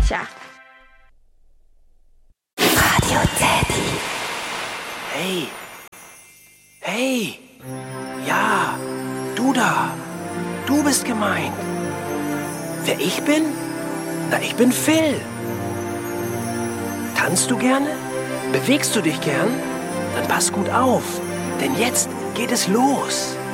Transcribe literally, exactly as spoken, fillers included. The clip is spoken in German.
Tja. Radio Teddy. Hey. Hey. Ja, du da. Du bist gemeint. Wer ich bin? Na, ich bin Phil. Tanzt du gerne? Bewegst du dich gern? Dann pass gut auf, denn jetzt geht es los.